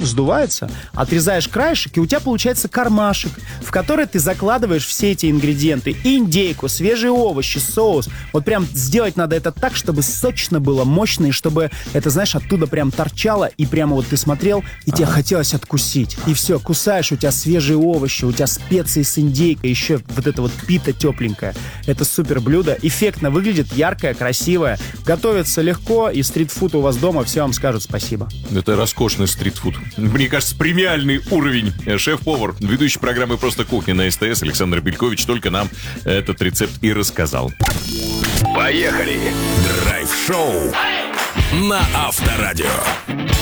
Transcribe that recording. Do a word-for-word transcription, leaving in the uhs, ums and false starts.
сдувается, отрезаешь краешек, и у тебя получается кармашек, в который ты закладываешь все эти ингредиенты. Индейку, свежие овощи, соус. Вот прям сделать надо это так, чтобы сочно было, мощно, и чтобы это, знаешь, оттуда прям торчало, и прямо вот ты смотрел, и тебе хотелось откусить. И все, кусаешь, у тебя свежие овощи, у тебя специи с индейкой, еще вот это вот пита тепленькое. Это супер блюдо. Эффектно выглядит, яркое, красивое. Готовится легко, и стритфуд у вас дома, все вам скажут спасибо. Это роскошный стритфуд. Мне кажется, премиальный уровень. Шеф-повар, ведущий программы «Просто кухня» на СТС Александр Белькович только нам этот рецепт и рассказал. Поехали! Драйв-шоу на Авторадио.